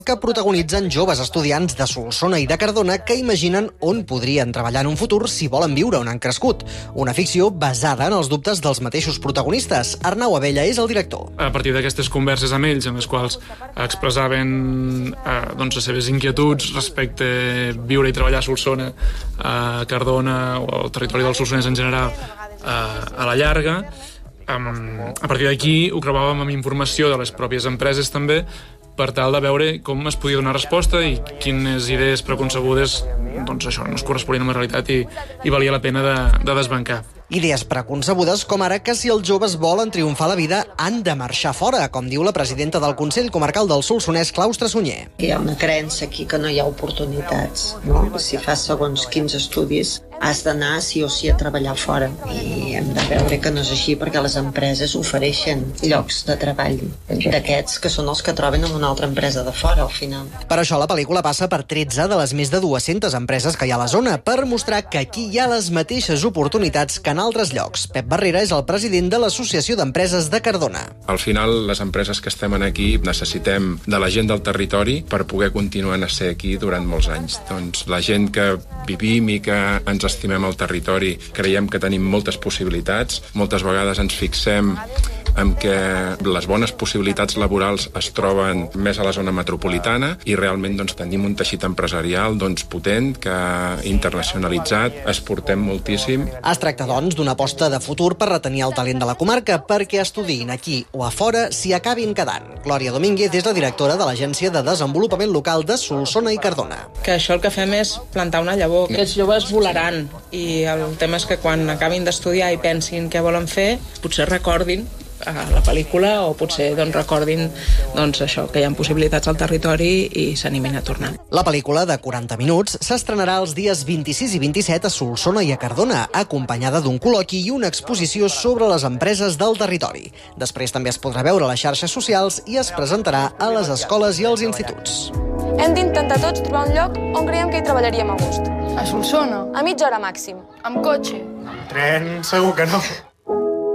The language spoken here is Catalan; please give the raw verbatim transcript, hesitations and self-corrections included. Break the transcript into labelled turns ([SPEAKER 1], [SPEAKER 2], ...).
[SPEAKER 1] que protagonitzen joves estudiants de Solsona i de Cardona que imaginen on podrien treballar en un futur si volen viure on han crescut. Una ficció basada en els dubtes dels mateixos protagonistes. Arnau Abella és el director.
[SPEAKER 2] A partir d'aquestes converses amb ells, en les quals expressaven eh, doncs, les seves inquietuds respecte a viure i treballar a Solsona, a Cardona o al territori del Solsonès en general, eh, a la llarga, um, a partir d'aquí ho creuàvem amb informació de les pròpies empreses també, per tal de veure com es podia donar resposta i quines idees preconcebudes doncs això, no es corresponien amb la realitat i, i valia la pena de, de desbancar.
[SPEAKER 1] Idees preconcebudes com ara que si els joves volen triomfar a la vida han de marxar fora, com diu la presidenta del Consell Comarcal del Solsonès, Claustre Sunyer.
[SPEAKER 3] Hi ha una creença aquí que no hi ha oportunitats, no? Si fas segons quins estudis has d'anar sí o sí a treballar fora i hem de veure que no és així perquè les empreses ofereixen llocs de treball d'aquests que són els que troben en una altra empresa de fora al final.
[SPEAKER 1] Per això la pel·lícula passa per tretze de les més de dues-centes empreses que hi ha a la zona per mostrar que aquí hi ha les mateixes oportunitats que en altres llocs. Pep Barrera és el president de l'Associació d'Empreses de Cardona.
[SPEAKER 4] Al final, les empreses que estem aquí necessitem de la gent del territori per poder continuar a ser aquí durant molts anys. Doncs la gent que vivim i que ens estimem el territori, creiem que tenim moltes possibilitats. Moltes vegades ens fixem en què les bones possibilitats laborals es troben més a la zona metropolitana i realment doncs, tenim un teixit empresarial doncs, potent, que internacionalitzat, exportem moltíssim.
[SPEAKER 1] Es tracta, doncs, d'una aposta de futur per retenir el talent de la comarca perquè estudiïn aquí o a fora s'hi acabin quedant. Glòria Domínguez és la directora de l'Agència de Desenvolupament Local de Solsona i Cardona.
[SPEAKER 5] Que això el que fem és plantar una llavor. Aquests joves volaran i el tema és que quan acabin d'estudiar i pensin què volen fer, potser recordin a la pel·lícula o potser doncs, recordin doncs, això, que hi ha possibilitats al territori i s'animin a tornar.
[SPEAKER 1] La pel·lícula de quaranta minuts s'estrenarà els dies vint-i-sis i vint-i-set a Solsona i a Cardona, acompanyada d'un col·loqui i una exposició sobre les empreses del territori. Després també es podrà veure a les xarxes socials i es presentarà a les escoles i als instituts.
[SPEAKER 6] Hem d'intentar tots trobar un lloc on creiem que hi treballaríem a gust.
[SPEAKER 7] A Solsona?
[SPEAKER 6] A mitja hora màxim.
[SPEAKER 7] Amb cotxe?
[SPEAKER 8] Amb tren segur que no.